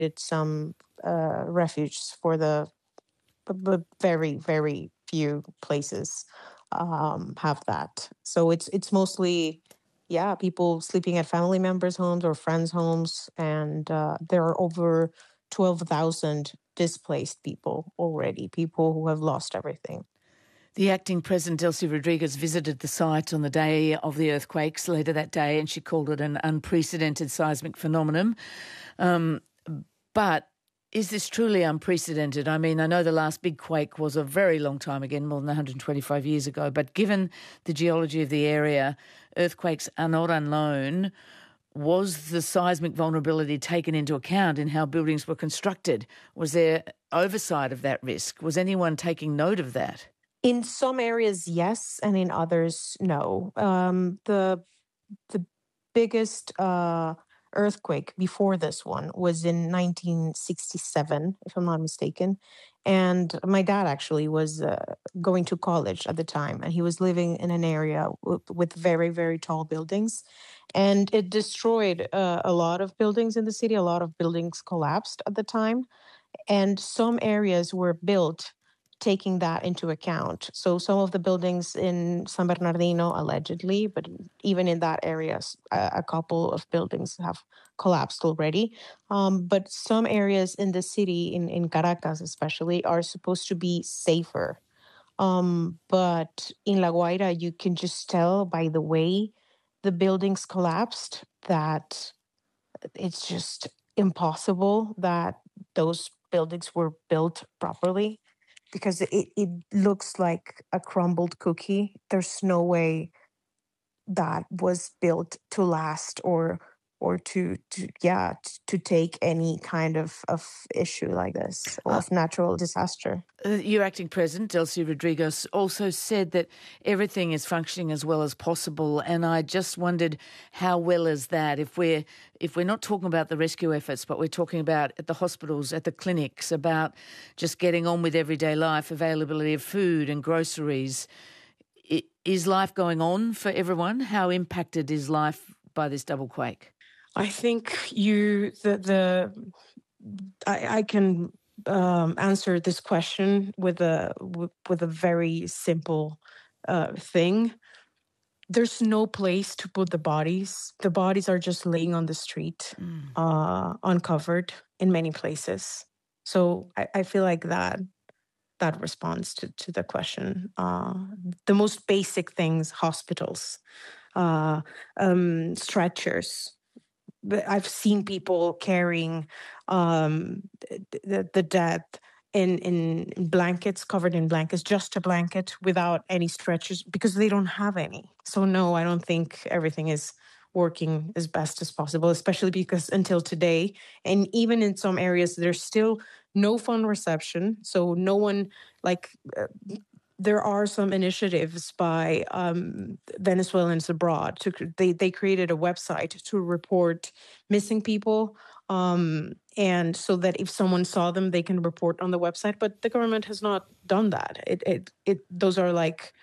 created some refuges for the very, very few places have that. So it's mostly, people sleeping at family members' homes or friends' homes. And there are over 12,000 displaced people already, people who have lost everything. The acting president, Delcy Rodriguez, visited the site on the day of the earthquakes later that day, and she called it an unprecedented seismic phenomenon. But is this truly unprecedented? I mean, I know the last big quake was a very long time ago, more than 125 years ago, but given the geology of the area, earthquakes are not unknown. Was the seismic vulnerability taken into account in how buildings were constructed? Was there oversight of that risk? Was anyone taking note of that? In some areas, yes, and in others, no. The biggest earthquake before this one was in 1967, if I'm not mistaken. And my dad actually was going to college at the time, and he was living in an area with very, very tall buildings. And it destroyed a lot of buildings in the city. A lot of buildings collapsed at the time. And some areas were built taking that into account. So some of the buildings in San Bernardino, allegedly, but even in that area, a couple of buildings have collapsed already. But some areas in the city, in Caracas especially, are supposed to be safer. But in La Guaira, you can just tell by the way the buildings collapsed that it's just impossible that those buildings were built properly, because it looks like a crumbled cookie. There's no way that was built to last or to take any kind of issue like this, or of natural disaster. Your acting president, Delcy Rodriguez, also said that everything is functioning as well as possible, and I just wondered how well is that? If we're not talking about the rescue efforts, but we're talking about at the hospitals, at the clinics, about just getting on with everyday life, availability of food and groceries. Is life going on for everyone? How impacted is life by this double quake? I think I can answer this question with a very simple thing. There's no place to put the bodies. The bodies are just laying on the street, uncovered in many places. So I feel like that responds to the question. The most basic things: hospitals, stretchers. I've seen people carrying the dead in blankets, covered in blankets, just a blanket without any stretchers, because they don't have any. So no, I don't think everything is working as best as possible, especially because until today, and even in some areas, there's still no phone reception. So no one, there are some initiatives by Venezuelans abroad. They created a website to report missing people, and so that if someone saw them, they can report on the website. But the government has not done that. Those are like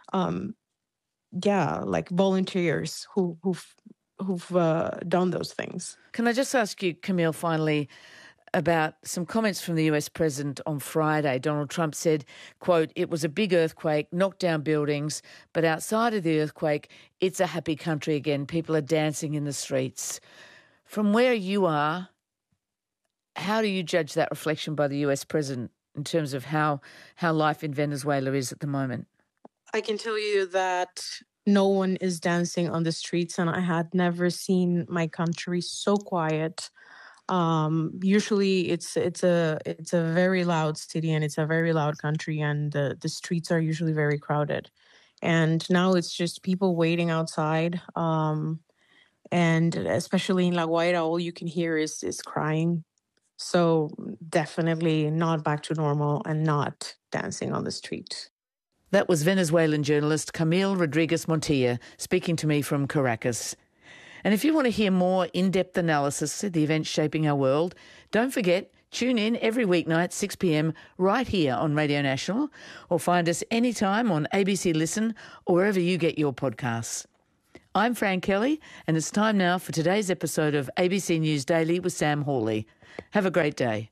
volunteers who've done those things. Can I just ask you, Camille, finally, about some comments from the US president on Friday. Donald Trump said, quote, "It was a big earthquake, knocked down buildings, but outside of the earthquake, it's a happy country again. People are dancing in the streets." From where you are, how do you judge that reflection by the US president in terms of how life in Venezuela is at the moment? I can tell you that no one is dancing on the streets, and I had never seen my country so quiet. Usually it's a very loud city, and it's a very loud country, and the streets are usually very crowded. And now it's just people waiting outside. And especially in La Guaira, all you can hear is crying. So definitely not back to normal and not dancing on the street. That was Venezuelan journalist Camille Rodriguez Montilla speaking to me from Caracas. And if you want to hear more in-depth analysis of the events shaping our world, don't forget, tune in every weeknight, 6 p.m, right here on Radio National, or find us anytime on ABC Listen or wherever you get your podcasts. I'm Fran Kelly, and it's time now for today's episode of ABC News Daily with Sam Hawley. Have a great day.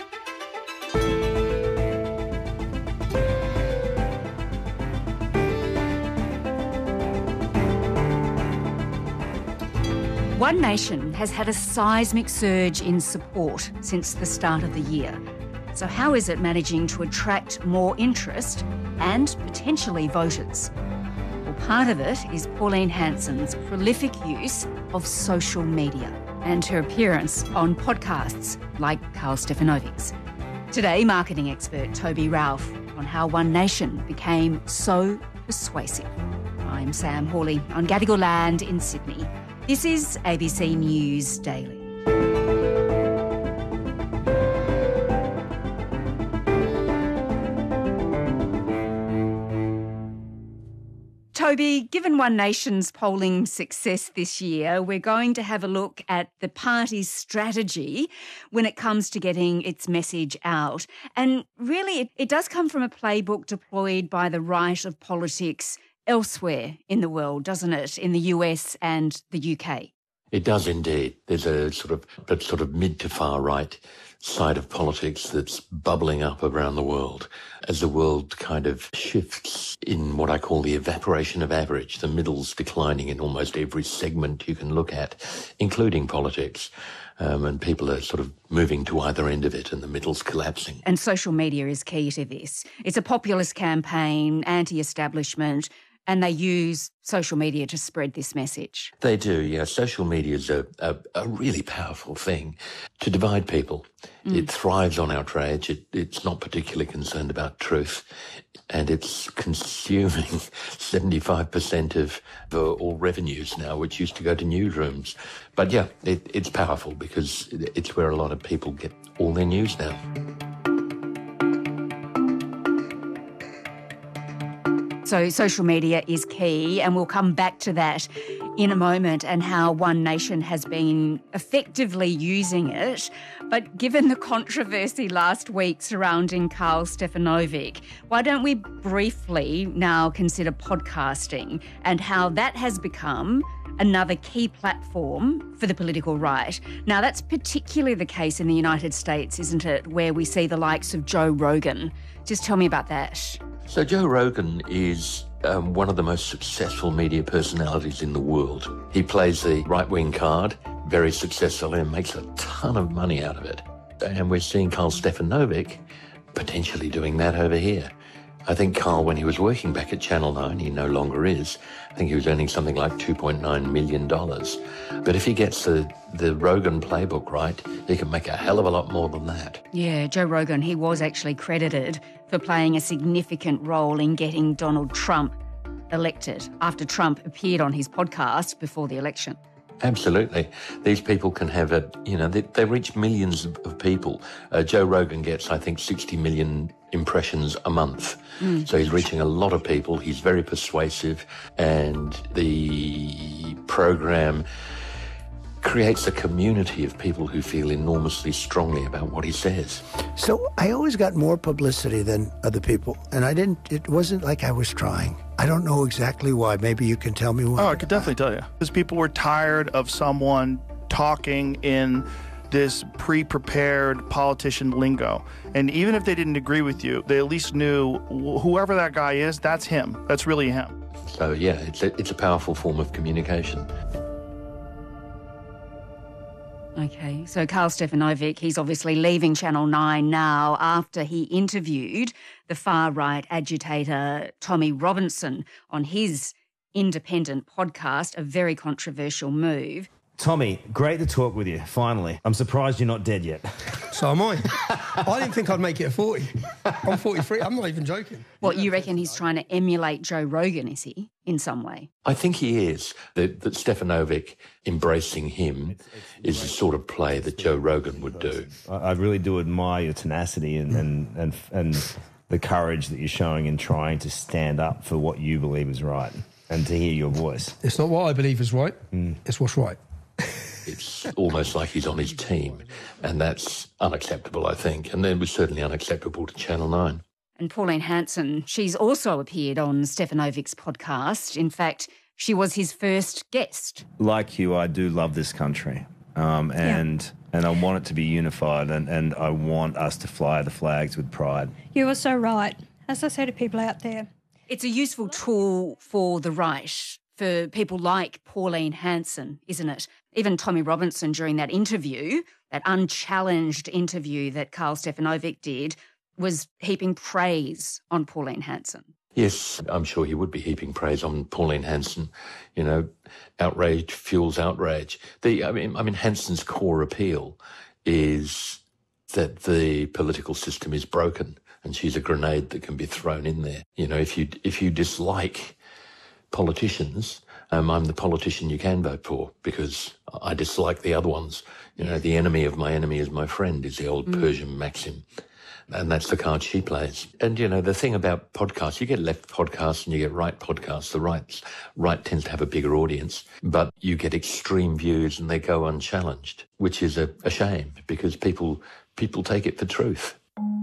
One Nation has had a seismic surge in support since the start of the year. So how is it managing to attract more interest and potentially voters? Well, part of it is Pauline Hanson's prolific use of social media and her appearance on podcasts like Karl Stefanovic's. Today, marketing expert Toby Ralph on how One Nation became so persuasive. I'm Sam Hawley on Gadigal land in Sydney. This is ABC News Daily. Toby, given One Nation's polling success this year, we're going to have a look at the party's strategy when it comes to getting its message out. And really, it does come from a playbook deployed by the right of politics elsewhere in the world, doesn't it? In the US and the UK. It does indeed. There's a sort of mid to far right side of politics that's bubbling up around the world as the world kind of shifts in what I call the evaporation of average. The middle's declining in almost every segment you can look at, including politics. And people are sort of moving to either end of it and the middle's collapsing. And social media is key to this. It's a populist campaign, anti-establishment, and they use social media to spread this message. They do, yeah. Social media is a really powerful thing to divide people. It thrives on outrage. It's not particularly concerned about truth. And it's consuming 75% of all revenues now, which used to go to newsrooms. But yeah, it's powerful because it's where a lot of people get all their news now. So social media is key, and we'll come back to that in a moment and how One Nation has been effectively using it. But given the controversy last week surrounding Karl Stefanovic, why don't we briefly now consider podcasting and how that has become another key platform for the political right. Now, that's particularly the case in the United States, isn't it, where we see the likes of Joe Rogan. Just tell me about that. So Joe Rogan is one of the most successful media personalities in the world. He plays the right-wing card very successfully and makes a ton of money out of it. And we're seeing Karl Stefanovic potentially doing that over here. I think Karl, when he was working back at Channel 9, he no longer is, I think he was earning something like $2.9 million. But if he gets the Rogan playbook right, he can make a hell of a lot more than that. Yeah, Joe Rogan, he was actually credited for playing a significant role in getting Donald Trump elected after Trump appeared on his podcast before the election. Absolutely. These people can have they reach millions of people. Joe Rogan gets, I think, 60 million impressions a month. So he's reaching a lot of people. He's very persuasive, and the program creates a community of people who feel enormously strongly about what he says. So I always got more publicity than other people, and it wasn't like I was trying. I don't know exactly why. Maybe you can tell me why. Oh, I could definitely tell you. Because people were tired of someone talking in this pre-prepared politician lingo. And even if they didn't agree with you, they at least knew whoever that guy is, that's him. That's really him. So, yeah, it's a powerful form of communication. Okay, so Karl Stefanovic, he's obviously leaving Channel 9 now after he interviewed the far-right agitator Tommy Robinson on his independent podcast, a very controversial move. Tommy, great to talk with you, finally. I'm surprised you're not dead yet. So am I. I didn't think I'd make it at 40. I'm 43. I'm not even joking. What, you reckon he's trying to emulate Joe Rogan, is he, in some way? I think he is. That Stefanovic embracing him is the sort of play that Joe Rogan would do. I really do admire your tenacity and the courage that you're showing in trying to stand up for what you believe is right and to hear your voice. It's not what I believe is right. It's what's right. It's almost like he's on his team, and that's unacceptable, I think. And it was certainly unacceptable to Channel 9. And Pauline Hanson, she's also appeared on Stefanovic's podcast. In fact, she was his first guest. Like you, I do love this country. And And I want it to be unified, and I want us to fly the flags with pride. You are so right. As I say to people out there, it's a useful tool for the right, for people like Pauline Hanson, isn't it? Even Tommy Robinson, during that interview, that unchallenged interview that Karl Stefanovic did, was heaping praise on Pauline Hanson. Yes, I'm sure he would be heaping praise on Pauline Hanson. You know, outrage fuels outrage. I mean, Hanson's core appeal is that the political system is broken, and she's a grenade that can be thrown in there. You know, if you dislike politicians, I'm the politician you can vote for because I dislike the other ones. You know, the enemy of my enemy is my friend is the old Persian maxim. And that's the card she plays. And, you know, the thing about podcasts, you get left podcasts and you get right podcasts. The right tends to have a bigger audience, but you get extreme views and they go unchallenged, which is a shame because people take it for truth.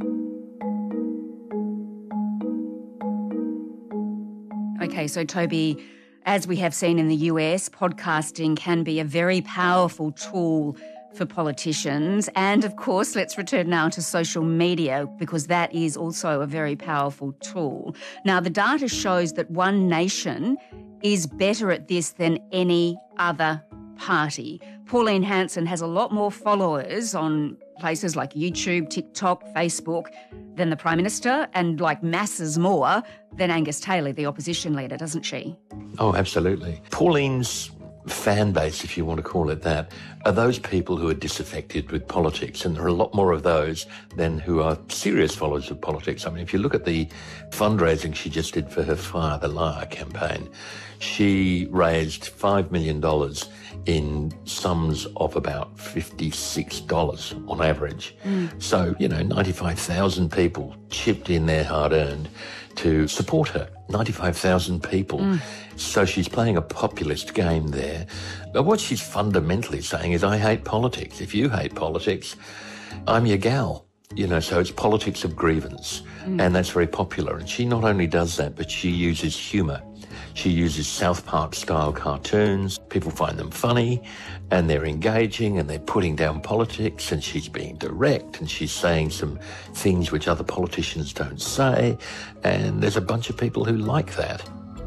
Okay, so Toby, as we have seen in the US, podcasting can be a very powerful tool for politicians. And of course, let's return now to social media because that is also a very powerful tool. Now, the data shows that One Nation is better at this than any other party. Pauline Hanson has a lot more followers on places like YouTube, TikTok, Facebook than the Prime Minister, and like masses more than Angus Taylor, the opposition leader, doesn't she? Oh, absolutely. Pauline's fan base, if you want to call it that, are those people who are disaffected with politics, and there are a lot more of those than who are serious followers of politics. I mean, if you look at the fundraising she just did for her Fire the Liar campaign, she raised $5 million in sums of about $56 on average. So, you know, 95,000 people chipped in their hard-earned to support her. 95,000 people. So she's playing a populist game there. But what she's fundamentally saying is, I hate politics. If you hate politics, I'm your gal. You know, so it's politics of grievance. And that's very popular. And she not only does that, but she uses humour. She uses South Park-style cartoons. People find them funny, and they're engaging, and they're putting down politics, and she's being direct, and she's saying some things which other politicians don't say, and there's a bunch of people who like that.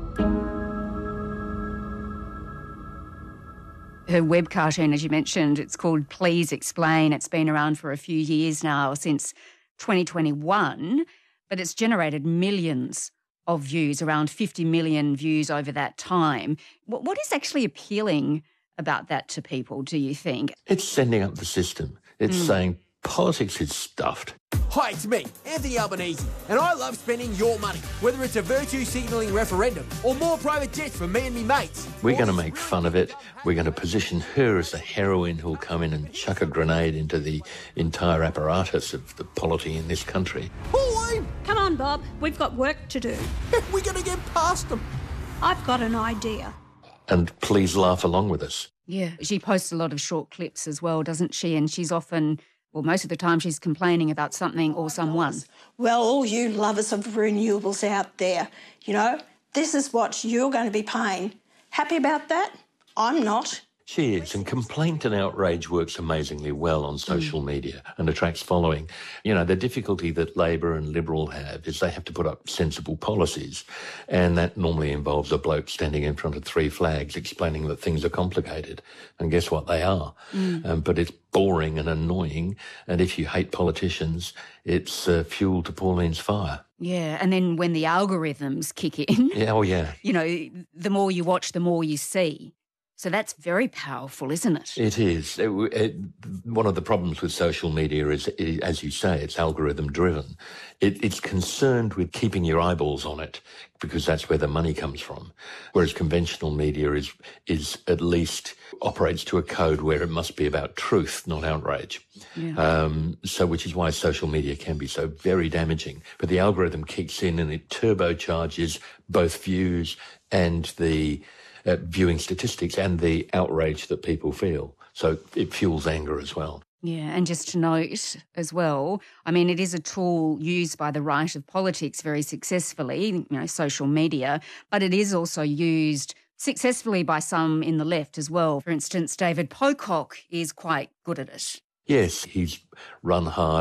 Her web cartoon, as you mentioned, it's called Please Explain. It's been around for a few years now, since 2021, but it's generated millions of views, around 50 million views over that time. What is actually appealing about that to people, do you think? It's sending up the system. It's saying politics is stuffed. Hi, it's me, Anthony Albanese, and I love spending your money, whether it's a virtue signalling referendum or more private jets for me and me mates. We're going to make fun of it. We're going to position her as the heroine who'll come in and chuck a grenade into the entire apparatus of the polity in this country. Pauline! come on, Bob, we've got work to do. We're going to get past them. I've got an idea. And please laugh along with us. Yeah, she posts a lot of short clips as well, doesn't she? And she's often, well, most of the time she's complaining about something or someone. Well, all you lovers of renewables out there, you know, this is what you're going to be paying. Happy about that? I'm not. She is, and complaint and outrage works amazingly well on social media and attracts following. You know, the difficulty that Labor and Liberal have is they have to put up sensible policies, and that normally involves a bloke standing in front of three flags explaining that things are complicated. And guess what? They are. But it's boring and annoying, and if you hate politicians, it's fuel to Pauline's fire. Yeah, and then when the algorithms kick in, you know, the more you watch, the more you see. So that's very powerful, isn't it? It is. One of the problems with social media is, as you say, it's algorithm-driven. It's concerned with keeping your eyeballs on it because that's where the money comes from. Whereas conventional media is at least operates to a code where it must be about truth, not outrage. Yeah. So which is why social media can be so very damaging. But the algorithm kicks in and it turbocharges both views and the viewing statistics and the outrage that people feel. So it fuels anger as well. Yeah, and just to note as well, I mean, it is a tool used by the right of politics very successfully, you know, social media, but it is also used successfully by some in the left as well. For instance, David Pocock is quite good at it. Yes, he's run hard